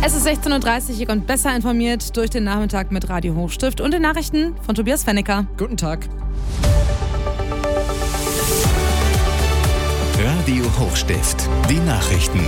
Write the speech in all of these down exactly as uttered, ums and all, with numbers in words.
Es ist sechzehn Uhr dreißig, ihr kommt besser informiert durch den Nachmittag mit Radio Hochstift und den Nachrichten von Tobias Fennecker. Guten Tag. Radio Hochstift, die Nachrichten.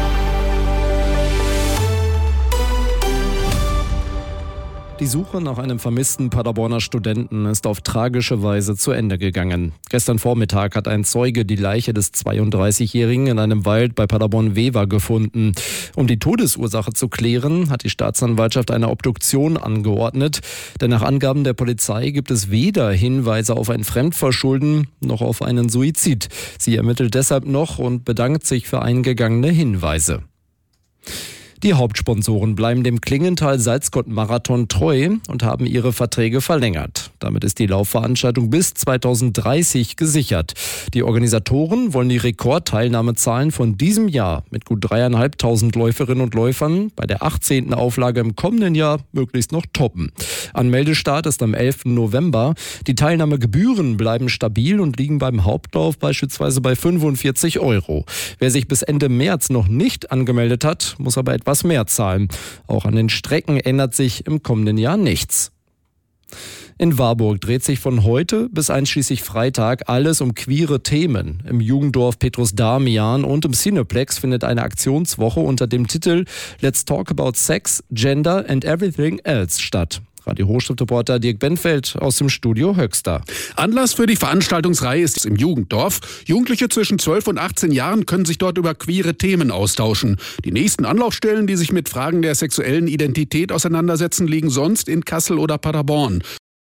Die Suche nach einem vermissten Paderborner Studenten ist auf tragische Weise zu Ende gegangen. Gestern Vormittag hat ein Zeuge die Leiche des zweiunddreißigjährigen in einem Wald bei Paderborn-Wever gefunden. Um die Todesursache zu klären, hat die Staatsanwaltschaft eine Obduktion angeordnet. Denn nach Angaben der Polizei gibt es weder Hinweise auf ein Fremdverschulden noch auf einen Suizid. Sie ermittelt deshalb noch und bedankt sich für eingegangene Hinweise. Die Hauptsponsoren bleiben dem Klingenthal-Salzgott-Marathon treu und haben ihre Verträge verlängert. Damit ist die Laufveranstaltung bis zweitausenddreißig gesichert. Die Organisatoren wollen die Rekordteilnahmezahlen von diesem Jahr mit gut dreieinhalbtausend Läuferinnen und Läufern bei der achtzehnten Auflage im kommenden Jahr möglichst noch toppen. Anmeldestart ist am elften November. Die Teilnahmegebühren bleiben stabil und liegen beim Hauptlauf beispielsweise bei fünfundvierzig Euro. Wer sich bis Ende März noch nicht angemeldet hat, muss aber etwas was mehr zahlen. Auch an den Strecken ändert sich im kommenden Jahr nichts. In Warburg dreht sich von heute bis einschließlich Freitag alles um queere Themen. Im Jugenddorf Petrus Damian und im Cineplex findet eine Aktionswoche unter dem Titel Let's Talk About Sex, Gender and Everything Else statt. Radio Hochstift-Reporter Dirk Benfeld aus dem Studio Höxter. Anlass für die Veranstaltungsreihe ist im Jugenddorf. Jugendliche zwischen zwölf und achtzehn Jahren können sich dort über queere Themen austauschen. Die nächsten Anlaufstellen, die sich mit Fragen der sexuellen Identität auseinandersetzen, liegen sonst in Kassel oder Paderborn.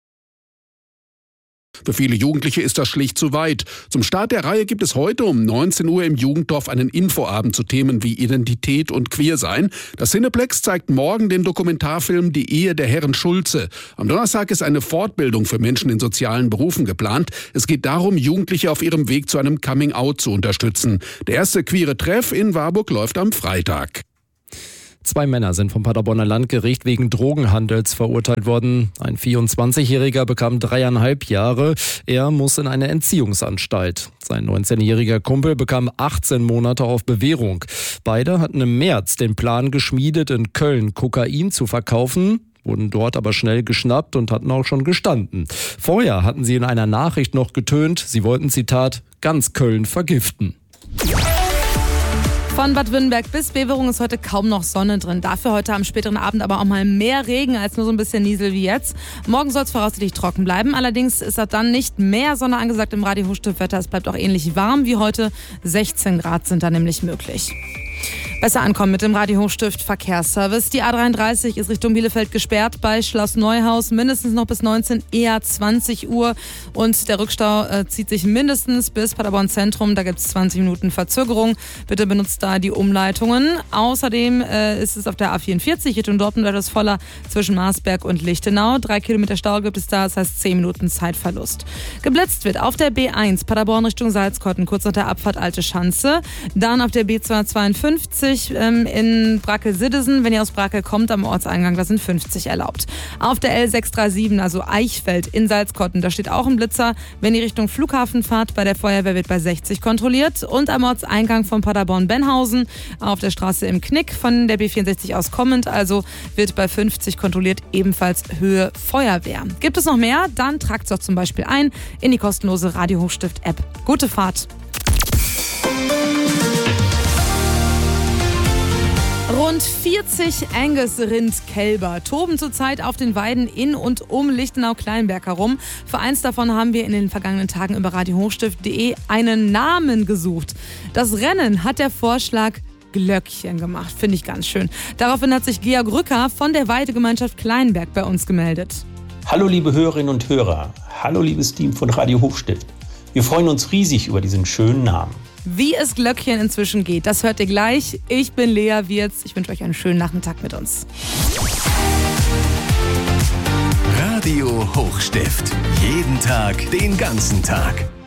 Für viele Jugendliche ist das schlicht zu weit. Zum Start der Reihe gibt es heute um neunzehn Uhr im Jugenddorf einen Infoabend zu Themen wie Identität und Queersein. Das Cineplex zeigt morgen den Dokumentarfilm Die Ehe der Herren Schulze. Am Donnerstag ist eine Fortbildung für Menschen in sozialen Berufen geplant. Es geht darum, Jugendliche auf ihrem Weg zu einem Coming-out zu unterstützen. Der erste queere Treff in Warburg läuft am Freitag. Zwei Männer sind vom Paderborner Landgericht wegen Drogenhandels verurteilt worden. Ein vierundzwanzigjähriger bekam dreieinhalb Jahre. Er muss in eine Entziehungsanstalt. Sein neunzehnjähriger Kumpel bekam achtzehn Monate auf Bewährung. Beide hatten im März den Plan geschmiedet, in Köln Kokain zu verkaufen, wurden dort aber schnell geschnappt und hatten auch schon gestanden. Vorher hatten sie in einer Nachricht noch getönt, sie wollten, Zitat, ganz Köln vergiften. Von Bad Württemberg bis Beverung ist heute kaum noch Sonne drin. Dafür heute am späteren Abend aber auch mal mehr Regen als nur so ein bisschen Niesel wie jetzt. Morgen soll es voraussichtlich trocken bleiben. Allerdings ist auch dann nicht mehr Sonne angesagt im Radio Hochstift-Wetter. Es bleibt auch ähnlich warm wie heute. sechzehn Grad sind da nämlich möglich. Besser ankommen mit dem Radio Hochstift Verkehrsservice. Die A dreiunddreißig ist Richtung Bielefeld gesperrt bei Schloss Neuhaus, mindestens noch bis neunzehn, eher zwanzig Uhr. Und der Rückstau äh, zieht sich mindestens bis Paderborn Zentrum. Da gibt es zwanzig Minuten Verzögerung. Bitte benutzt da die Umleitungen. Außerdem äh, ist es auf der A vierundvierzig Richtung Dortmund etwas voller zwischen Marsberg und Lichtenau. Drei Kilometer Stau gibt es da, das heißt zehn Minuten Zeitverlust. Geblitzt wird auf der B eins Paderborn Richtung Salzkotten, kurz nach der Abfahrt Alte Schanze. Dann auf der B zweihundertzweiundfünfzig in Brakel-Siddesen. Wenn ihr aus Brakel kommt, am Ortseingang, da sind fünfzig erlaubt. Auf der L sechshundertreißundreißig, also Eichfeld in Salzkotten, da steht auch ein Blitzer. Wenn ihr Richtung Flughafen fahrt, bei der Feuerwehr wird bei sechzig kontrolliert. Und am Ortseingang von Paderborn-Benhausen auf der Straße im Knick von der B vierundsechzig aus kommend, also wird bei fünfzig kontrolliert, ebenfalls Höhe Feuerwehr. Gibt es noch mehr? Dann tragt es doch zum Beispiel ein in die kostenlose Radio Hochstift-App. Gute Fahrt! Rund vierzig Angus-Rindkälber toben zurzeit auf den Weiden in und um Lichtenau-Kleinberg herum. Für eins davon haben wir in den vergangenen Tagen über radio hochstift punkt de einen Namen gesucht. Das Rennen hat der Vorschlag Glöckchen gemacht. Finde ich ganz schön. Daraufhin hat sich Georg Rücker von der Weidegemeinschaft Kleinberg bei uns gemeldet. Hallo liebe Hörerinnen und Hörer. Hallo liebes Team von Radio Hochstift. Wir freuen uns riesig über diesen schönen Namen. Wie es Glöckchen inzwischen geht, das hört ihr gleich. Ich bin Lea Wirz. Ich wünsche euch einen schönen Nachmittag mit uns. Radio Hochstift. Jeden Tag, den ganzen Tag.